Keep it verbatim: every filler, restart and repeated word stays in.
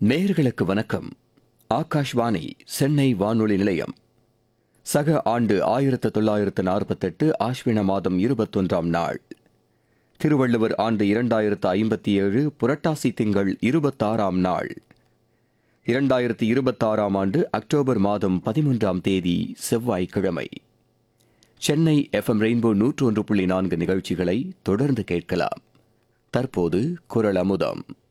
நேயர்களுக்கு வணக்கம். ஆகாஷ்வாணி சென்னை வானொலி நிலையம். சக ஆண்டு ஆயிரத்து தொள்ளாயிரத்து நாற்பத்தெட்டு ஆஷ்வின மாதம் இருபத்தொன்றாம் நாள். திருவள்ளுவர் ஆண்டு இரண்டாயிரத்து ஐம்பத்தி ஏழு புரட்டாசி திங்கள் இருபத்தாறாம் நாள். இரண்டாயிரத்து இருபத்தாறாம் ஆண்டு அக்டோபர் மாதம் பதிமூன்றாம் தேதி செவ்வாய்க்கிழமை. சென்னை எஃப்எம் ரெயின்போ நூற்று ஒன்று புள்ளி நான்கு நிகழ்ச்சிகளை தொடர்ந்து கேட்கலாம். தற்போது குரல் அமுதம்.